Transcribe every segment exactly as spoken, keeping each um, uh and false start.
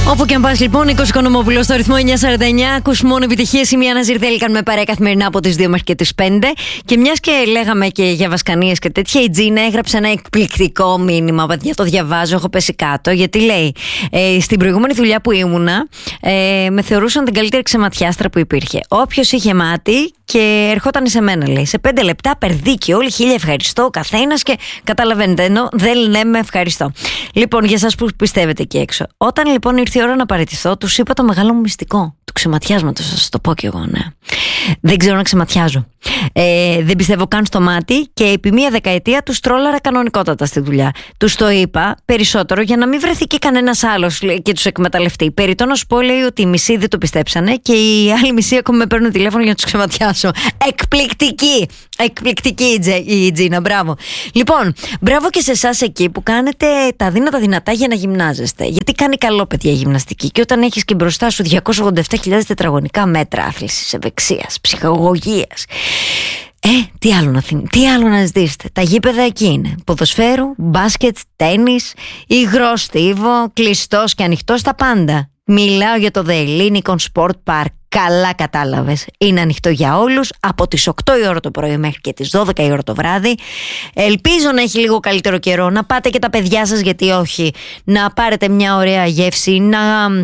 Όπου και αν πας λοιπόν, Νίκος Οικονομόπουλος στο ρυθμό εννιά σαράντα εννιά. Ακούς μόνο επιτυχίες. Η Μία Ναζιρδέλη, κάνουμε παρέα καθημερινά από τις δύο μέχρι και τις πέντε. Και μιας και λέγαμε και για βασκανίες και τέτοια, η Τζίνα έγραψε ένα εκπληκτικό μήνυμα. Παιδιά, το διαβάζω, έχω πέσει κάτω. Γιατί λέει, ε, στην προηγούμενη δουλειά που ήμουνα, ε, με θεωρούσαν την καλύτερη ξεματιάστρα που υπήρχε. Όποιος είχε μάτι και ερχόταν σε μένα, λέει, σε πέντε λεπτά περδίκι. Όλοι χίλια ευχαριστώ ο καθένας και καταλαβαίνετε, ενώ δεν λέμε ευχαριστώ. Λοιπόν, για εσάς που πιστεύετε εκεί έξω. Όταν λοιπόν ήρθε η ώρα να παραιτηθώ, τους είπα το μεγάλο μου μυστικό του ξεματιάσματος. Θα σας το πω κι εγώ, ναι. Δεν ξέρω να ξεματιάζω. Ε, δεν πιστεύω καν στο μάτι και επί μία δεκαετία τους τρόλαρα κανονικότατα στη δουλειά. Τους το είπα περισσότερο για να μην βρεθεί και κανένας άλλος και τους εκμεταλλευτεί. Περιττό να σου πω, λέει, ότι οι μισοί δεν το πιστέψανε και οι άλλοι μισοί ακόμα με παίρνουν τηλέφωνο για να τους ξεματιάσω. Εκπληκτική! Εκπληκτική η Τζίνα, μπράβο. Λοιπόν, μπράβο και σε εσάς εκεί που κάνετε τα δύνατα δυνατά για να γυμνάζεστε. Γιατί κάνει καλό, παιδιά, η γυμναστική. Και όταν έχεις και μπροστά σου διακόσια ογδόντα επτά χιλιάδες τετραγωνικά μέτρα άθλησης, ευεξίας, ψυχαγωγίας. Ε, τι άλλο να θυμ, τι άλλο να ζητήσετε. Τα γήπεδα εκεί είναι. Ποδοσφαίρου, μπάσκετ, τένις, υγρό στίβο, κλειστός και ανοιχτός, τα πάντα. Μιλάω για το The Ellinikon Sport Park. Καλά κατάλαβες. Είναι ανοιχτό για όλους από τις οκτώ η ώρα το πρωί μέχρι και τις δώδεκα η ώρα το βράδυ. Ελπίζω να έχει λίγο καλύτερο καιρό, να πάτε και τα παιδιά σας, γιατί όχι, να πάρετε μια ωραία γεύση, να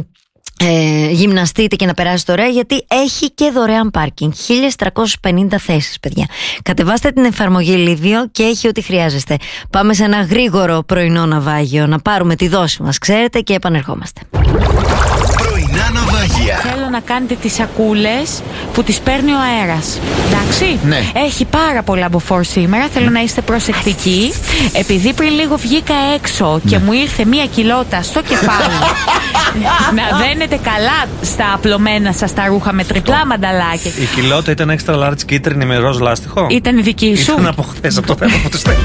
ε, γυμναστείτε και να περάσετε ωραία, γιατί έχει και δωρεάν πάρκινγκ. χίλιες τριακόσιες πενήντα θέσεις, παιδιά. Κατεβάστε την εφαρμογή Λίβιο και έχει ό,τι χρειάζεστε. Πάμε σε ένα γρήγορο πρωινό ναυάγιο να πάρουμε τη δόση μας, ξέρετε, και επανερχόμαστε. Πρωινά ναυάγια. Θέλω να κάνετε τις σακούλες που τις παίρνει ο αέρας. Εντάξει. Ναι. Έχει πάρα πολλά μποφόρ σήμερα. Θέλω να είστε προσεκτικοί. Επειδή πριν λίγο βγήκα έξω και μου ήρθε μία κοιλότα στο κεφάλι. Να δένετε καλά στα απλωμένα σας τα ρούχα με τριπλά μανταλάκια. Η κοιλότα ήταν extra large κίτρινη με ροζ λάστιχο. Ήταν η δική σου. Ήταν από χθες, από το θέμα που τους στέλνω.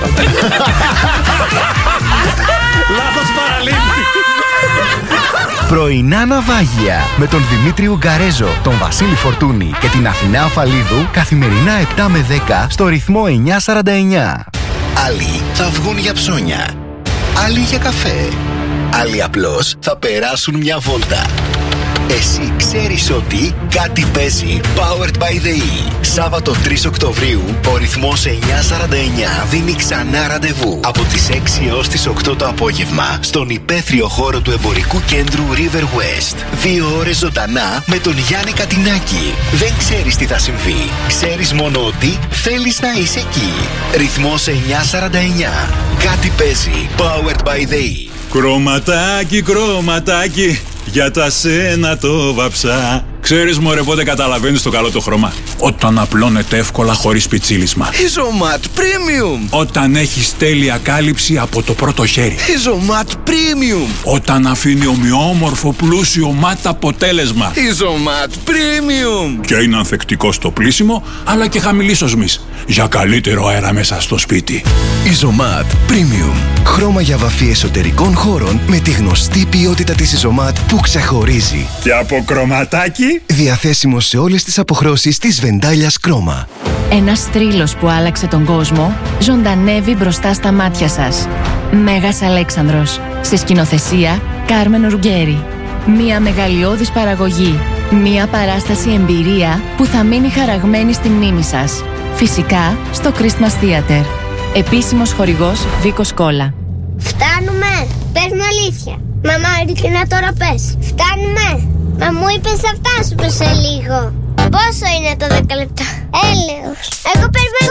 Λάθος παραλήπτη. Πρωινά ναυάγια με τον Δημήτρη Ουγκαρέζο, τον Βασίλη Φορτούνη και την Αθηνά Αφαλίδου, καθημερινά επτά με δέκα στο ρυθμό εννιά σαράντα εννιά. Άλλοι θα βγουν για ψώνια, άλλοι για καφέ, άλλοι απλώς θα περάσουν μια βόλτα. Εσύ ξέρεις ότι κάτι παίζει. Powered by the E. Σάββατο τρεις Οκτωβρίου, ο ρυθμός εννιά σαράντα εννιά δίνει ξανά ραντεβού από τις έξι έως τις οκτώ το απόγευμα στον υπαίθριο χώρο του εμπορικού κέντρου River West. Δύο ώρες ζωντανά με τον Γιάννη Κατινάκη. Δεν ξέρεις τι θα συμβεί. Ξέρεις μόνο ότι θέλεις να είσαι εκεί. Ρυθμός εννιά σαράντα εννιά. Κάτι παίζει. Powered by the E. Κρωματάκι, κρωματάκι, για τα σένα το βαψά. Ξέρεις, μωρέ, πότε καταλαβαίνεις το καλό το χρώμα? Όταν απλώνεται εύκολα χωρίς πιτσίλισμα. Ιζωμάτ Premium. Όταν έχεις τέλεια κάλυψη από το πρώτο χέρι. Ιζωμάτ Premium. Όταν αφήνει ομοιόμορφο πλούσιο μάτ αποτέλεσμα. Ιζωμάτ Premium. Και είναι ανθεκτικό στο πλύσιμο, αλλά και χαμηλής οσμής, για καλύτερο αέρα μέσα στο σπίτι. Ιζωμάτ Premium. Χρώμα για βαφή εσωτερικών χώρων με τη γνωστή ποιότητα της Ιζωμάτ που ξεχωρίζει. Και από κρωματάκι. Διαθέσιμο σε όλες τις αποχρώσεις της Βεντάλιας Κρόμα. Ένας θρύλος που άλλαξε τον κόσμο ζωντανεύει μπροστά στα μάτια σας. Μέγας Αλέξανδρος. Σε σκηνοθεσία Κάρμεν Ρουγκέρι. Μία μεγαλειώδης παραγωγή. Μία παράσταση εμπειρία που θα μείνει χαραγμένη στη μνήμη σας. Φυσικά στο Christmas Theater. Επίσημος χορηγός Βίκος Κόλλα. Φτάνουμε! Πες μου αλήθεια. Μαμά, ειλικρινά τώρα πες. Φτάνουμε! Μα μου είπες θα φτάσουμε σε λίγο. Πόσο είναι το δέκα λεπτά? Έλεος. Εγώ περιμένω.